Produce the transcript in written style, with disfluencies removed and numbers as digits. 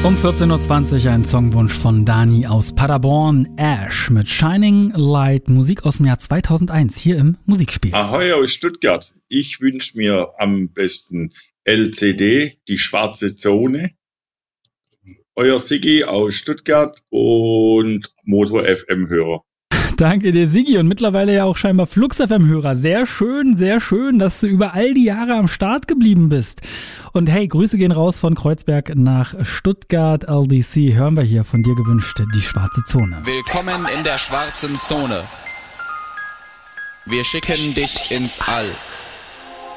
Um 14.20 Uhr ein Songwunsch von Dani aus Paderborn, Ash mit Shining Light, Musik aus dem Jahr 2001, hier im Musikspiel. Ahoi aus Stuttgart. Ich wünsche mir am besten LCD, die schwarze Zone. Euer Siggi aus Stuttgart und Motor FM-Hörer. Danke dir, Siggi, und mittlerweile ja auch scheinbar Flux FM-Hörer. Sehr schön, dass du über all die Jahre am Start geblieben bist. Und hey, Grüße gehen raus von Kreuzberg nach Stuttgart. LDC hören wir hier, von dir gewünscht, die schwarze Zone. Willkommen in der schwarzen Zone. Wir schicken dich ins All.